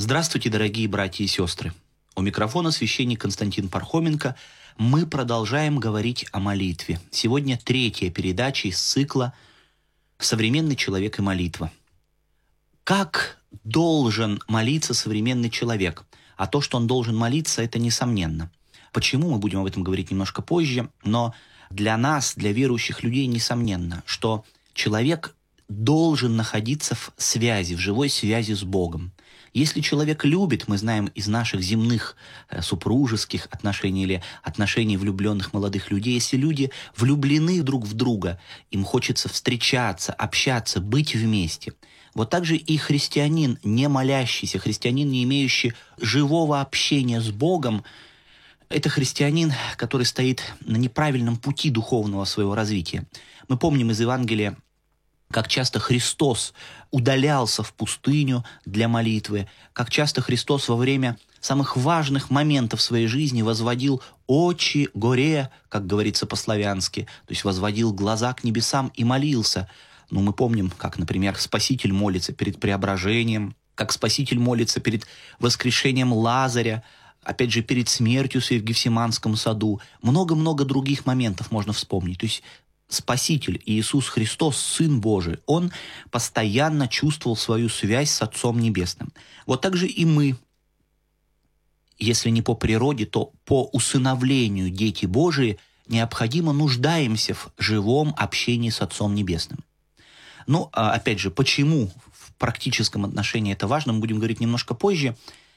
Здравствуйте, дорогие братья и сестры. У микрофона священник Константин Пархоменко. Мы продолжаем говорить о молитве. Сегодня третья передача из цикла «Современный человек и молитва». Как должен молиться современный человек? А то, что он должен молиться, это несомненно. Почему, мы будем об этом говорить немножко позже, но для нас, для верующих людей, несомненно, что человек должен находиться в связи, в живой связи с Богом. Если человек любит, мы знаем из наших земных супружеских отношений или отношений влюбленных молодых людей, если люди влюблены друг в друга, им хочется встречаться, общаться, быть вместе. Вот так же и христианин, не молящийся, христианин, не имеющий живого общения с Богом, это христианин, который стоит на неправильном пути духовного своего развития. Мы помним из Евангелия, как часто Христос удалялся в пустыню для молитвы, как часто Христос во время самых важных моментов своей жизни возводил очи горе, как говорится по-славянски, то есть возводил глаза к небесам и молился. Мы помним, как, например, Спаситель молится перед преображением, как Спаситель молится перед воскрешением Лазаря, опять же, перед смертью в Гефсиманском саду. Много-много других моментов можно вспомнить. То есть Спаситель Иисус Христос, Сын Божий, Он постоянно чувствовал свою связь с Отцом Небесным. Вот так же и мы, если не по природе, то по усыновлению дети Божии, необходимо нуждаемся в живом общении с Отцом Небесным. Опять же, почему в практическом отношении это важно, мы будем говорить немножко позже.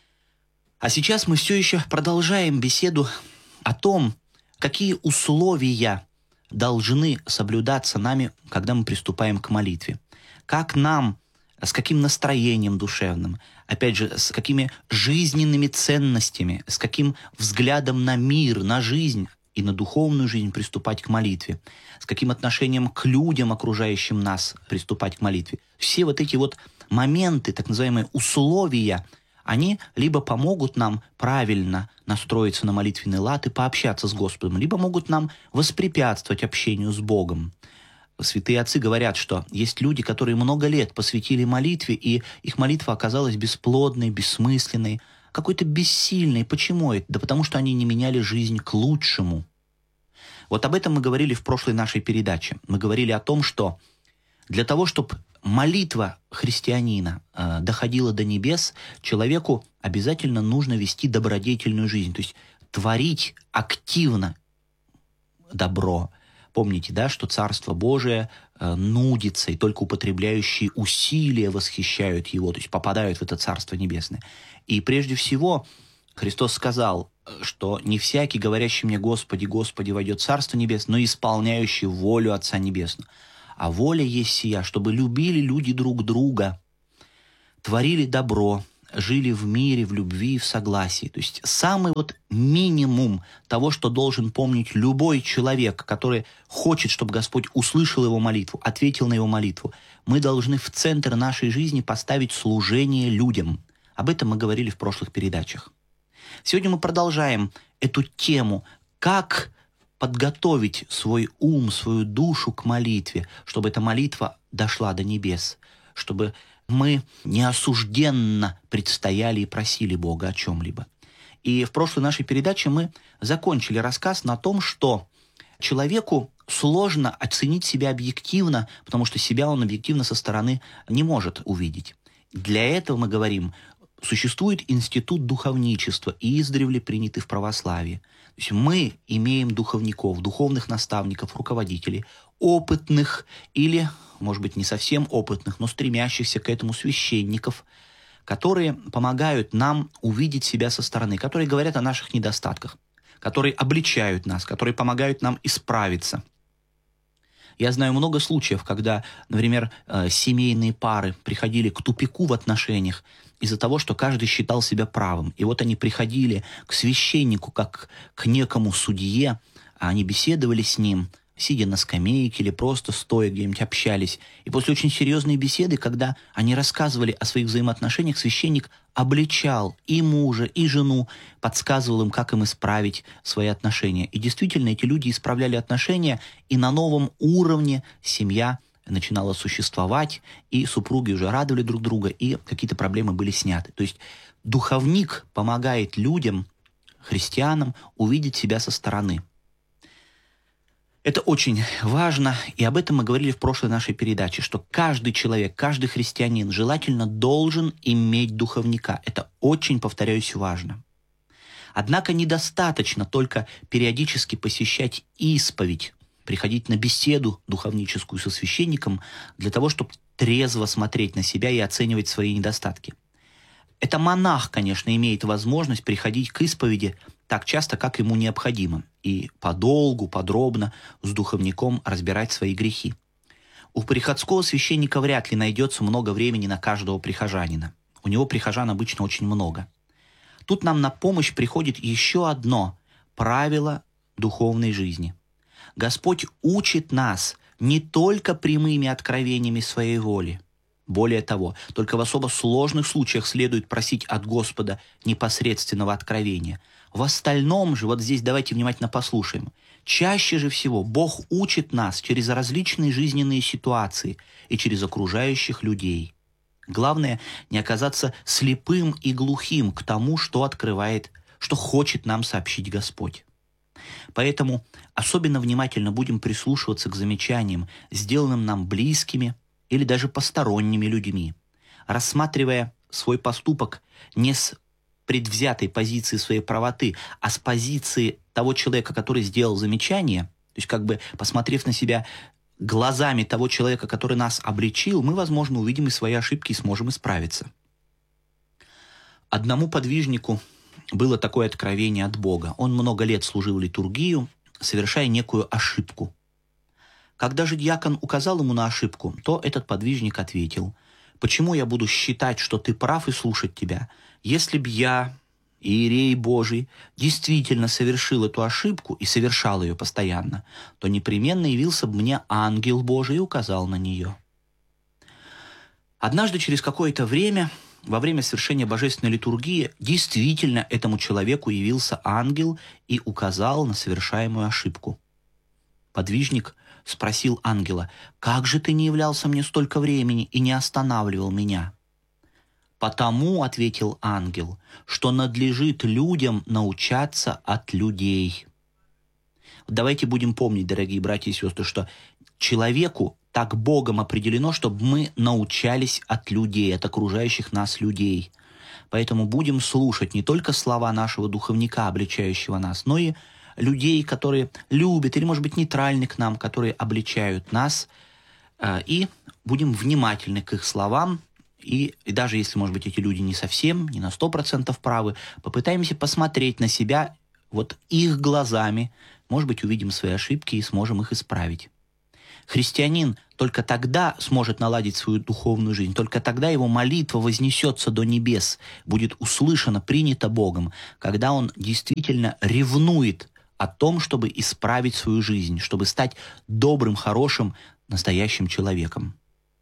А сейчас мы все еще продолжаем беседу о том, какие условия должны соблюдаться нами, когда мы приступаем к молитве. Как нам, с каким настроением душевным, опять же, с какими жизненными ценностями, с каким взглядом на мир, на жизнь и на духовную жизнь приступать к молитве, с каким отношением к людям, окружающим нас, приступать к молитве. Все вот эти вот моменты, так называемые условия, они либо помогут нам правильно настроиться на молитвенный лад и пообщаться с Господом, либо могут нам воспрепятствовать общению с Богом. Святые отцы говорят, что есть люди, которые много лет посвятили молитве, и их молитва оказалась бесплодной, бессмысленной, какой-то бессильной. Почему это? Да потому что они не меняли жизнь к лучшему. Вот об этом мы говорили в прошлой нашей передаче. Мы говорили о том, что для того, чтобы молитва христианина доходила до небес, человеку обязательно нужно вести добродетельную жизнь, то есть творить активно добро. Помните, да, что Царство Божие нудится, и только употребляющие усилия восхищают его, то есть попадают в это Царство Небесное. И прежде всего Христос сказал, что не всякий, говорящий мне «Господи, Господи», войдет в Царство Небесное, но исполняющий волю Отца Небесного. А воля есть сия, чтобы любили люди друг друга, творили добро, жили в мире, в любви и в согласии. То есть самый минимум того, что должен помнить любой человек, который хочет, чтобы Господь услышал его молитву, ответил на его молитву. Мы должны в центр нашей жизни поставить служение людям. Об этом мы говорили в прошлых передачах. Сегодня мы продолжаем эту тему, как подготовить свой ум, свою душу к молитве, чтобы эта молитва дошла до небес, чтобы мы неосужденно предстояли и просили Бога о чем-либо. И в прошлой нашей передаче мы закончили рассказ на том, что человеку сложно оценить себя объективно, потому что себя он объективно со стороны не может увидеть. Для этого мы говорим, существует институт духовничества, издревле принятый в православии. То есть мы имеем духовников, духовных наставников, руководителей, опытных или, может быть, не совсем опытных, но стремящихся к этому священников, которые помогают нам увидеть себя со стороны, которые говорят о наших недостатках, которые обличают нас, которые помогают нам исправиться. Я знаю много случаев, когда, например, семейные пары приходили к тупику в отношениях из-за того, что каждый считал себя правым. И вот они приходили к священнику, как к некому судье, а они беседовали с ним, сидя на скамейке или просто стоя где-нибудь общались. И после очень серьезной беседы, когда они рассказывали о своих взаимоотношениях, священник обличал и мужа, и жену, подсказывал им, как им исправить свои отношения. И действительно, эти люди исправляли отношения, и на новом уровне семья начинала существовать, и супруги уже радовали друг друга, и какие-то проблемы были сняты. То есть духовник помогает людям, христианам, увидеть себя со стороны. Это очень важно, и об этом мы говорили в прошлой нашей передаче, что каждый человек, каждый христианин желательно должен иметь духовника. Это очень, повторяюсь, важно. Однако недостаточно только периодически посещать исповедь, приходить на беседу духовническую со священником для того, чтобы трезво смотреть на себя и оценивать свои недостатки. Это монах, конечно, имеет возможность приходить к исповеди так часто, как ему необходимо, и подолгу, подробно с духовником разбирать свои грехи. У приходского священника вряд ли найдется много времени на каждого прихожанина. У него прихожан обычно очень много. Тут нам на помощь приходит еще одно правило духовной жизни. Господь учит нас не только прямыми откровениями своей воли. Более того, только в особо сложных случаях следует просить от Господа непосредственного откровения. В остальном же, вот здесь давайте внимательно послушаем, чаще же всего Бог учит нас через различные жизненные ситуации и через окружающих людей. Главное не оказаться слепым и глухим к тому, что открывает, что хочет нам сообщить Господь. Поэтому особенно внимательно будем прислушиваться к замечаниям, сделанным нам близкими или даже посторонними людьми, рассматривая свой поступок не с предвзятой позиции своей правоты, а с позиции того человека, который сделал замечание, то есть как бы посмотрев на себя глазами того человека, который нас обличил, мы, возможно, увидим и свои ошибки и сможем исправиться. Одному подвижнику было такое откровение от Бога. Он много лет служил литургию, совершая некую ошибку. Когда же дьякон указал ему на ошибку, то этот подвижник ответил: «Почему я буду считать, что ты прав и слушать тебя? Если б я, иерей Божий, действительно совершил эту ошибку и совершал ее постоянно, то непременно явился бы мне ангел Божий и указал на нее». Однажды, через какое-то время, во время совершения божественной литургии, действительно этому человеку явился ангел и указал на совершаемую ошибку. Подвижник спросил ангела: «Как же ты не являлся мне столько времени и не останавливал меня?» «Потому, — ответил ангел, — что надлежит людям научаться от людей». Давайте будем помнить, дорогие братья и сестры, что человеку так Богом определено, чтобы мы научались от людей, от окружающих нас людей. Поэтому будем слушать не только слова нашего духовника, обличающего нас, но и людей, которые любят или, может быть, нейтральны к нам, которые обличают нас, и будем внимательны к их словам, и даже если, может быть, эти люди не совсем, не на 100% правы, попытаемся посмотреть на себя вот их глазами, может быть, увидим свои ошибки и сможем их исправить. Христианин только тогда сможет наладить свою духовную жизнь, только тогда его молитва вознесется до небес, будет услышана, принята Богом, когда он действительно ревнует о том, чтобы исправить свою жизнь, чтобы стать добрым, хорошим, настоящим человеком.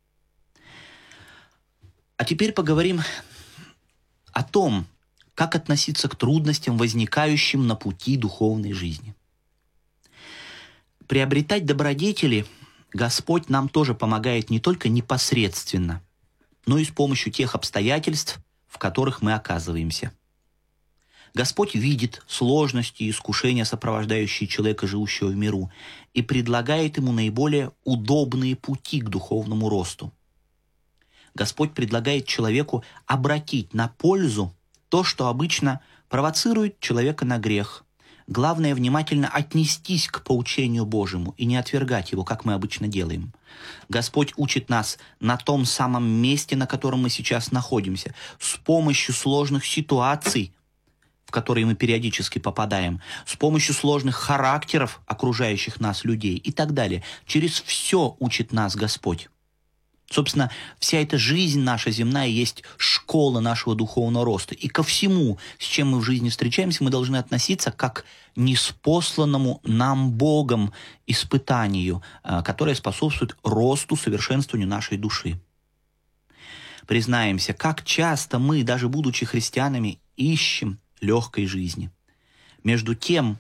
А теперь поговорим о том, как относиться к трудностям, возникающим на пути духовной жизни. Приобретать добродетели Господь нам тоже помогает не только непосредственно, но и с помощью тех обстоятельств, в которых мы оказываемся. Господь видит сложности и искушения, сопровождающие человека, живущего в миру, и предлагает ему наиболее удобные пути к духовному росту. Господь предлагает человеку обратить на пользу то, что обычно провоцирует человека на грех. Главное, внимательно отнестись к поучению Божьему и не отвергать его, как мы обычно делаем. Господь учит нас на том самом месте, на котором мы сейчас находимся, с помощью сложных ситуаций, в которые мы периодически попадаем, с помощью сложных характеров окружающих нас людей и так далее. Через все учит нас Господь. Собственно, вся эта жизнь наша земная есть школа нашего духовного роста. И ко всему, с чем мы в жизни встречаемся, мы должны относиться как к ниспосланному нам Богом испытанию, которое способствует росту, совершенствованию нашей души. Признаемся, как часто мы, даже будучи христианами, ищем легкой жизни. Между тем,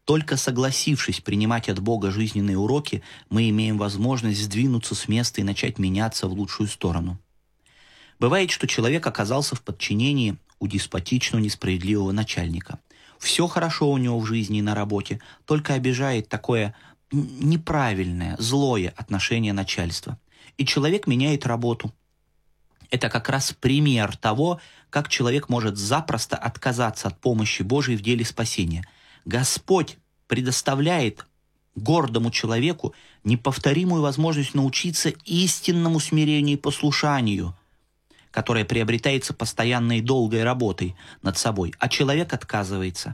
Только согласившись принимать от Бога жизненные уроки, мы имеем возможность сдвинуться с места и начать меняться в лучшую сторону. Бывает, что человек оказался в подчинении у деспотичного, несправедливого начальника. Все хорошо у него в жизни и на работе, только обижает такое неправильное, злое отношение начальства. И человек меняет работу. Это как раз пример того, как человек может запросто отказаться от помощи Божией в деле спасения. Господь предоставляет гордому человеку неповторимую возможность научиться истинному смирению и послушанию, которое приобретается постоянной и долгой работой над собой, а человек отказывается.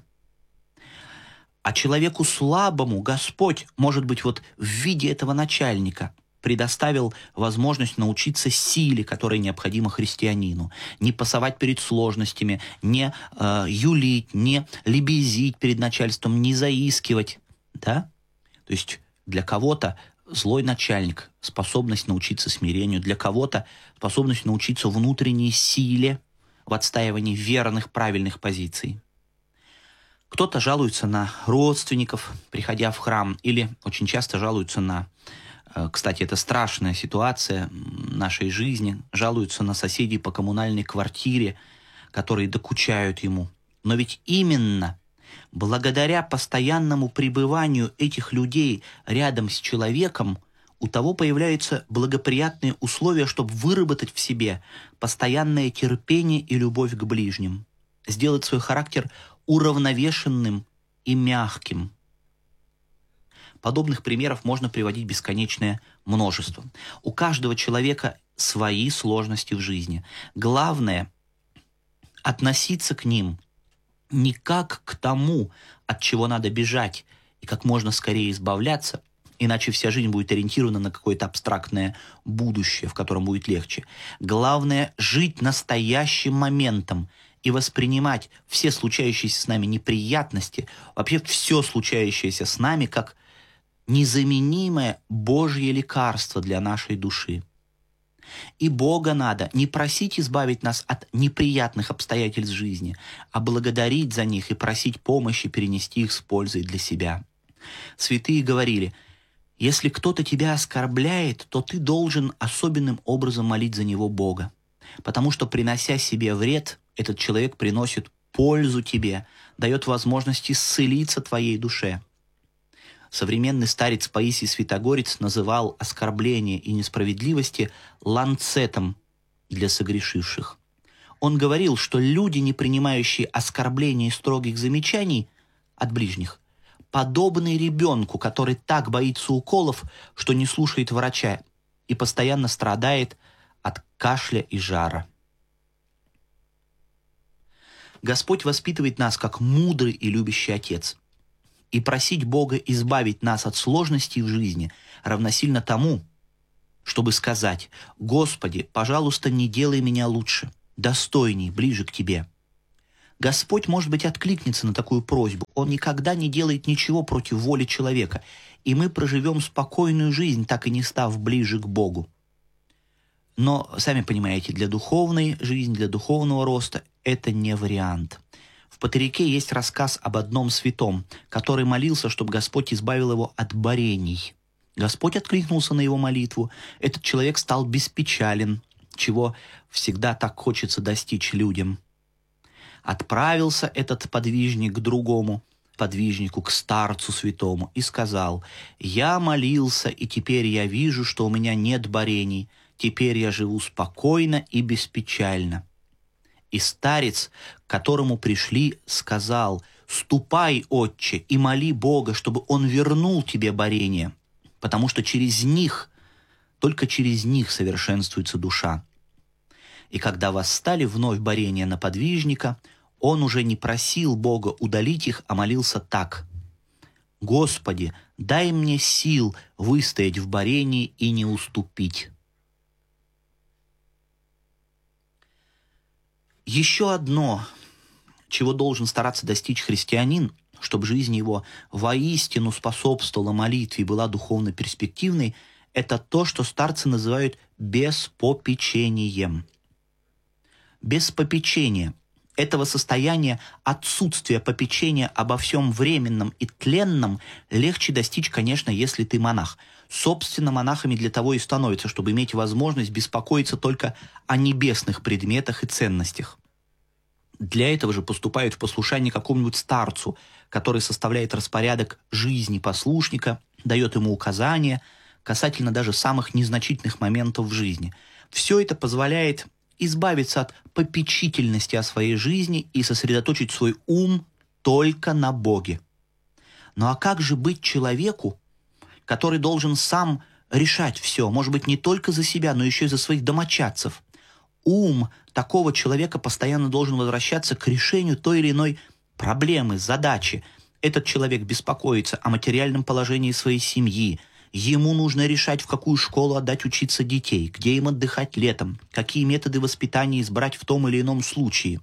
А человеку слабому Господь, может быть, вот в виде этого начальника, предоставил возможность научиться силе, которая необходима христианину. Не пасовать перед сложностями, не юлить, не лебезить перед начальством, не заискивать. Да? То есть для кого-то злой начальник – способность научиться смирению, для кого-то способность научиться внутренней силе в отстаивании верных, правильных позиций. Кто-то жалуется на родственников, приходя в храм, или очень часто жалуются на, кстати, это страшная ситуация нашей жизни, жалуются на соседей по коммунальной квартире, которые докучают ему. Но ведь именно благодаря постоянному пребыванию этих людей рядом с человеком у того появляются благоприятные условия, чтобы выработать в себе постоянное терпение и любовь к ближним, сделать свой характер уравновешенным и мягким. Подобных примеров можно приводить бесконечное множество. У каждого человека свои сложности в жизни. Главное – относиться к ним не как к тому, от чего надо бежать и как можно скорее избавляться, иначе вся жизнь будет ориентирована на какое-то абстрактное будущее, в котором будет легче. Главное – жить настоящим моментом и воспринимать все случающиеся с нами неприятности, вообще все случающееся с нами, как незаменимое Божье лекарство для нашей души. И Бога надо не просить избавить нас от неприятных обстоятельств жизни, а благодарить за них и просить помощи перенести их с пользой для себя. Святые говорили: если кто-то тебя оскорбляет, то ты должен особенным образом молить за него Бога, потому что, принося себе вред, этот человек приносит пользу тебе, дает возможность исцелиться твоей душе. Современный старец Паисий Святогорец называл оскорбления и несправедливости ланцетом для согрешивших. Он говорил, что люди, не принимающие оскорблений и строгих замечаний от ближних, подобны ребенку, который так боится уколов, что не слушает врача и постоянно страдает от кашля и жара. Господь воспитывает нас как мудрый и любящий Отец. И просить Бога избавить нас от сложностей в жизни равносильно тому, чтобы сказать: «Господи, пожалуйста, не делай меня лучше, достойней, ближе к Тебе». Господь, может быть, откликнется на такую просьбу. Он никогда не делает ничего против воли человека, и мы проживем спокойную жизнь, так и не став ближе к Богу. Но, сами понимаете, для духовной жизни, для духовного роста это не вариант. В Патерике есть рассказ об одном святом, который молился, чтобы Господь избавил его от борений. Господь откликнулся на его молитву. Этот человек стал беспечален, чего всегда так хочется достичь людям. Отправился этот подвижник к другому подвижнику, к старцу святому, и сказал: «Я молился, и теперь я вижу, что у меня нет борений. Теперь я живу спокойно и беспечально». И старец, к которому пришли, сказал: «Ступай, отче, и моли Бога, чтобы Он вернул тебе борения, потому что через них, только через них совершенствуется душа». И когда восстали вновь борения на подвижника, он уже не просил Бога удалить их, а молился так: «Господи, дай мне сил выстоять в борении и не уступить». Еще одно, чего должен стараться достичь христианин, чтобы жизнь его воистину способствовала молитве и была духовно перспективной, это то, что старцы называют беспопечением. Беспопечение Этого состояния отсутствия попечения обо всем временном и тленном легче достичь, конечно, если ты монах. Собственно, монахами для того и становятся, чтобы иметь возможность беспокоиться только о небесных предметах и ценностях. Для этого же поступают в послушание какому-нибудь старцу, который составляет распорядок жизни послушника, дает ему указания касательно даже самых незначительных моментов в жизни. Все это позволяет избавиться от попечительности о своей жизни и сосредоточить свой ум только на Боге. Ну а как же быть человеку, который должен сам решать все, может быть, не только за себя, но еще и за своих домочадцев? Ум такого человека постоянно должен возвращаться к решению той или иной проблемы, задачи. Этот человек беспокоится о материальном положении своей семьи. Ему нужно решать, в какую школу отдать учиться детей, где им отдыхать летом, какие методы воспитания избрать в том или ином случае.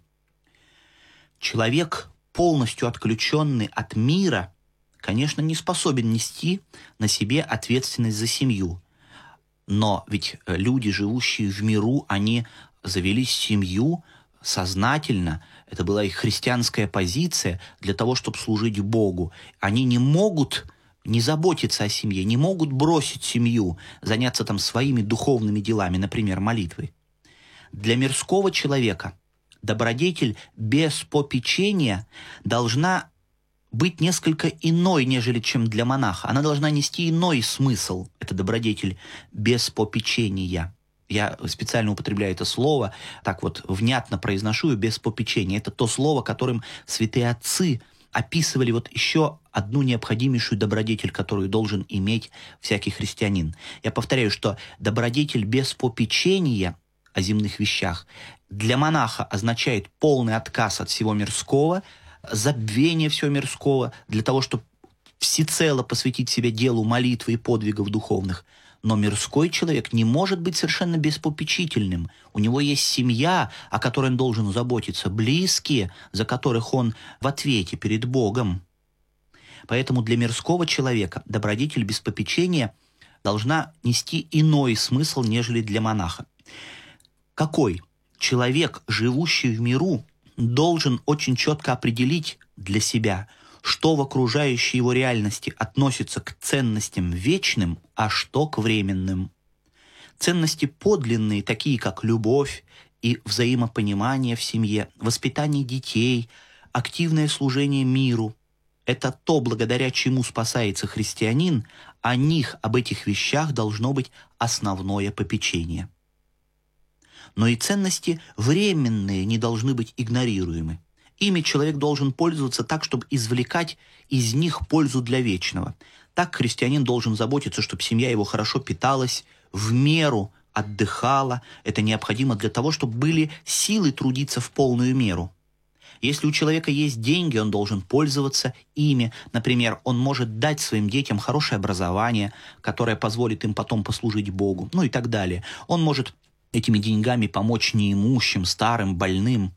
Человек, полностью отключенный от мира, конечно, не способен нести на себе ответственность за семью. Но ведь люди, живущие в миру, они завели семью сознательно. Это была их христианская позиция для того, чтобы служить Богу. Они не могут не заботиться о семье, не могут бросить семью, заняться там своими духовными делами, например, молитвой. Для мирского человека добродетель без попечения должна быть несколько иной, нежели чем для монаха. Она должна нести иной смысл, эта добродетель без попечения. Я специально употребляю это слово, так вот внятно произношу ее, без попечения. Это то слово, которым святые отцы описывали вот еще одну необходимейшую добродетель, которую должен иметь всякий христианин. Я повторяю, что добродетель без попечения о земных вещах для монаха означает полный отказ от всего мирского, забвение всего мирского, для того, чтобы всецело посвятить себя делу молитвы и подвигов духовных. Но мирской человек не может быть совершенно беспопечительным. У него есть семья, о которой он должен заботиться, близкие, за которых он в ответе перед Богом. Поэтому для мирского человека добродетель без попечения должна нести иной смысл, нежели для монаха. Какой? Человек, живущий в миру, должен очень четко определить для себя, что в окружающей его реальности относится к ценностям вечным, а что к временным. Ценности подлинные, такие как любовь и взаимопонимание в семье, воспитание детей, активное служение миру – это то, благодаря чему спасается христианин, о них, об этих вещах должно быть основное попечение. Но и ценности временные не должны быть игнорируемы. Ими человек должен пользоваться так, чтобы извлекать из них пользу для вечного. Так христианин должен заботиться, чтобы семья его хорошо питалась, в меру отдыхала. Это необходимо для того, чтобы были силы трудиться в полную меру. Если у человека есть деньги, он должен пользоваться ими. Например, он может дать своим детям хорошее образование, которое позволит им потом послужить Богу, ну и так далее. Он может этими деньгами помочь неимущим, старым, больным.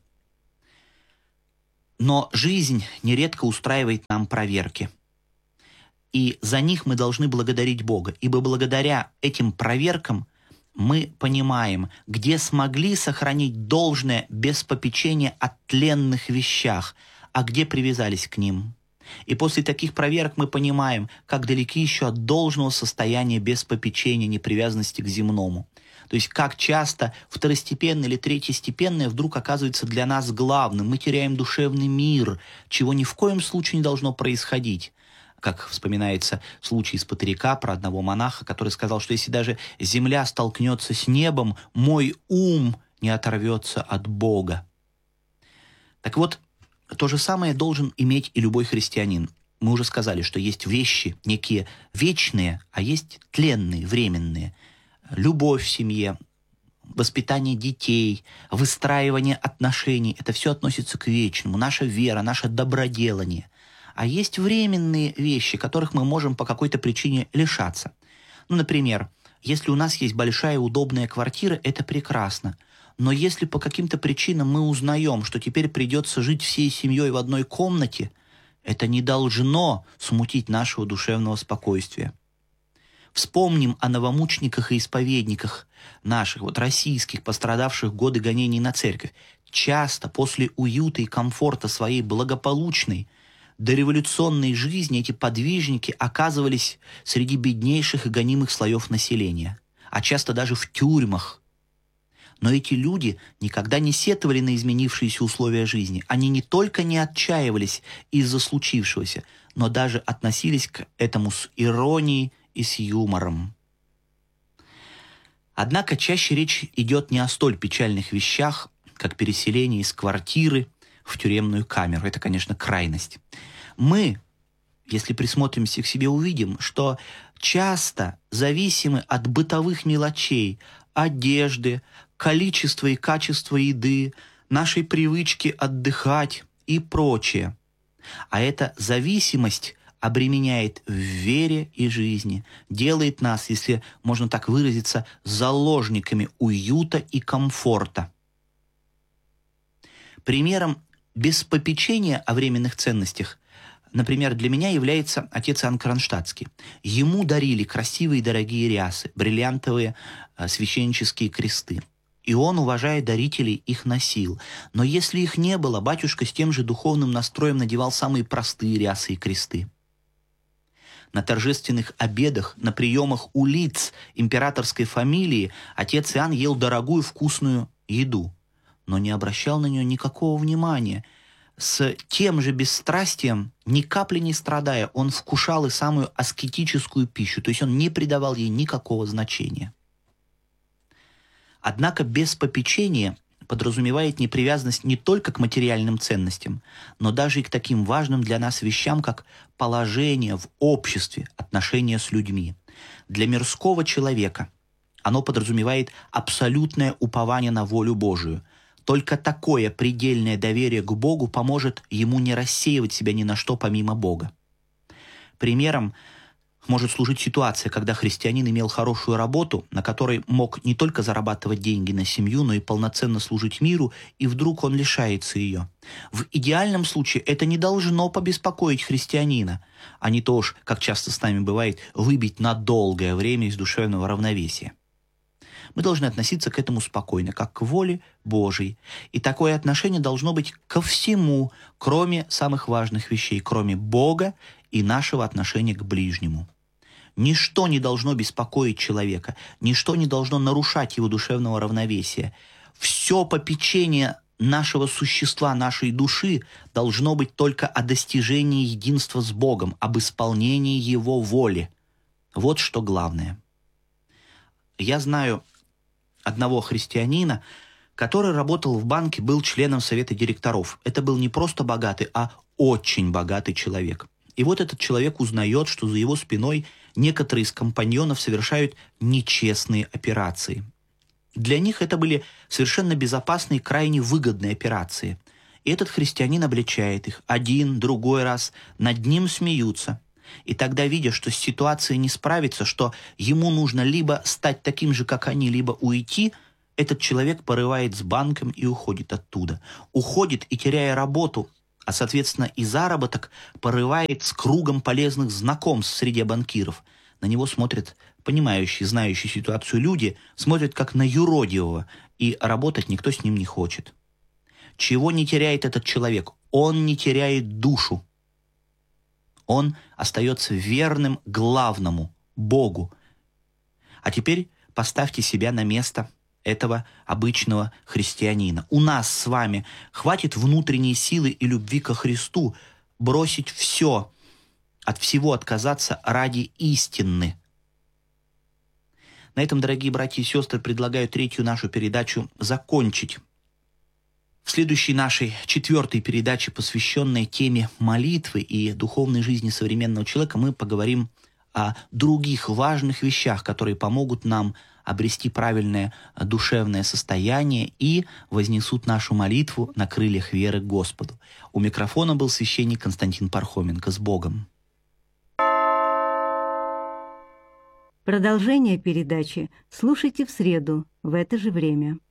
Но жизнь нередко устраивает нам проверки. И за них мы должны благодарить Бога, ибо благодаря этим проверкам мы понимаем, где смогли сохранить должное без попечения о тленных вещах, а где привязались к ним. И после таких проверок мы понимаем, как далеки еще от должного состояния без попечения, непривязанности к земному. То есть как часто второстепенное или третьестепенное вдруг оказывается для нас главным. Мы теряем душевный мир, чего ни в коем случае не должно происходить. Как вспоминается случай из Патерика про одного монаха, который сказал, что если даже земля столкнется с небом, мой ум не оторвется от Бога. Так вот, то же самое должен иметь и любой христианин. Мы уже сказали, что есть вещи некие вечные, а есть тленные, временные. Любовь в семье, воспитание детей, выстраивание отношений – это все относится к вечному. Наша вера, наше доброделание. А есть временные вещи, которых мы можем по какой-то причине лишаться. Ну, например, если у нас есть большая удобная квартира, это прекрасно. Но если по каким-то причинам мы узнаем, что теперь придется жить всей семьей в одной комнате, это не должно смутить нашего душевного спокойствия. Вспомним о новомучениках и исповедниках наших, российских, пострадавших в годы гонений на церковь. часто после уюта и комфорта своей благополучной дореволюционной жизни эти подвижники оказывались среди беднейших и гонимых слоев населения, а часто даже в тюрьмах. Но эти люди никогда не сетовали на изменившиеся условия жизни. Они не только не отчаивались из-за случившегося, но даже относились к этому с иронией и с юмором. Однако чаще речь идет не о столь печальных вещах, как переселение из квартиры в тюремную камеру. Это, конечно, крайность. Мы, если присмотримся к себе, увидим, что часто зависимы от бытовых мелочей, одежды, количества и качества еды, нашей привычки отдыхать и прочее. А эта зависимость обременяет в вере и жизни, делает нас, если можно так выразиться, заложниками уюта и комфорта. Примером беспопечения о временных ценностях, например, для меня является отец Иоанн Кронштадтский. Ему дарили красивые и дорогие рясы, бриллиантовые священнические кресты. И он, уважая дарителей, их носил. Но если их не было, батюшка с тем же духовным настроем надевал самые простые рясы и кресты. На торжественных обедах, на приемах у лиц императорской фамилии отец Иоанн ел дорогую вкусную еду, но не обращал на нее никакого внимания. С тем же бесстрастием, ни капли не страдая, он вкушал и самую аскетическую пищу, то есть он не придавал ей никакого значения. Однако беспопечение подразумевает непривязанность не только к материальным ценностям, но даже и к таким важным для нас вещам, как положение в обществе, отношения с людьми. Для мирского человека оно подразумевает абсолютное упование на волю Божию. Только такое предельное доверие к Богу поможет ему не рассеивать себя ни на что помимо Бога. Примером может служить ситуация, когда христианин имел хорошую работу, на которой мог не только зарабатывать деньги на семью, но и полноценно служить миру, и вдруг он лишается ее. В идеальном случае это не должно побеспокоить христианина, а не то уж, как часто с нами бывает, выбить на долгое время из душевного равновесия. Мы должны относиться к этому спокойно, как к воле Божьей. И такое отношение должно быть ко всему, кроме самых важных вещей, кроме Бога и нашего отношения к ближнему. Ничто не должно беспокоить человека, ничто не должно нарушать его душевного равновесия. Все попечение нашего существа, нашей души должно быть только о достижении единства с Богом, об исполнении Его воли. Вот что главное. Я знаю одного христианина, который работал в банке, был членом совета директоров. Это был не просто богатый, а очень богатый человек. И вот этот человек узнает, что за его спиной некоторые из компаньонов совершают нечестные операции. Для них это были совершенно безопасные, крайне выгодные операции. И этот христианин обличает их. Один, другой раз над ним смеются. И тогда, видя, что с ситуацией не справится, что ему нужно либо стать таким же, как они, либо уйти, этот человек порывает с банком и уходит оттуда. Уходит и, теряя работу, а, соответственно, и заработок, порывает с кругом полезных знакомств среди банкиров. На него смотрят понимающие, знающие ситуацию люди, смотрят как на юродивого, и работать никто с ним не хочет. Чего не теряет этот человек? Он не теряет душу. Он остается верным главному – Богу. А теперь поставьте себя на место этого обычного христианина. У нас с вами хватит внутренней силы и любви ко Христу бросить все, от всего отказаться ради истины. На этом, дорогие братья и сестры, предлагаю третью нашу передачу закончить. В следующей нашей 4-й передаче, посвященной теме молитвы и духовной жизни современного человека, мы поговорим о других важных вещах, которые помогут нам обрести правильное душевное состояние и вознесут нашу молитву на крыльях веры к Господу. У микрофона был священник Константин Пархоменко. С Богом! Продолжение передачи слушайте в среду в это же время.